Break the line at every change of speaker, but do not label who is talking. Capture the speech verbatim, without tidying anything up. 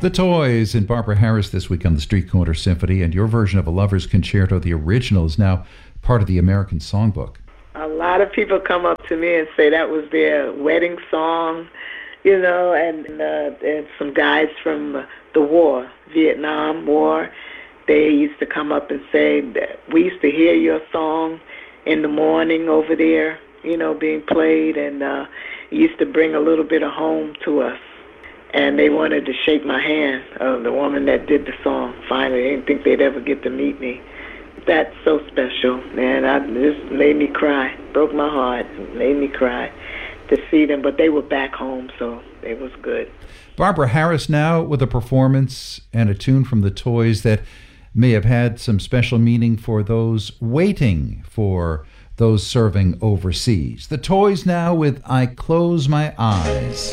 The Toys and Barbara Harris this week on the Street Corner Symphony, and your version of A Lover's Concerto, the original, is now part of the American Songbook.
A lot of people come up to me and say that was their wedding song, you know, and, uh, and some guys from the war, Vietnam War, they used to come up and say that we used to hear your song in the morning over there, you know, being played, and uh, it used to bring a little bit of home to us. And they wanted to shake my hand, uh, the woman that did the song. Finally, they didn't think they'd ever get to meet me. That's so special, man. I, this made me cry, broke my heart, made me cry to see them. But they were back home, so it was good.
Barbara Harris now with a performance and a tune from the Toys that may have had some special meaning for those waiting for those serving overseas. The Toys now with I Close My Eyes.